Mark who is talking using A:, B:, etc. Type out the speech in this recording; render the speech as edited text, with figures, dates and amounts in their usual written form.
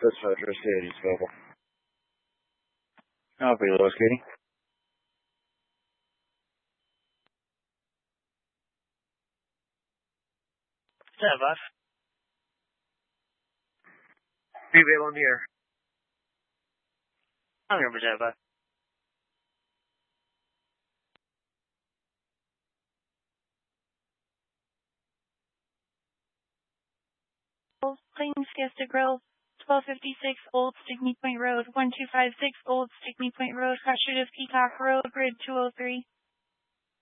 A: Dispatcher, Sadie's available. Copy, Lois Katie.
B: Boss.
C: Be available on the air.
B: I'm here, Boss.
D: Plains Fiesta Grill, 1256 Old Stickney Point Road, 1256 Old Stickney Point Road, Crusher of Peacock Road, Grid 203.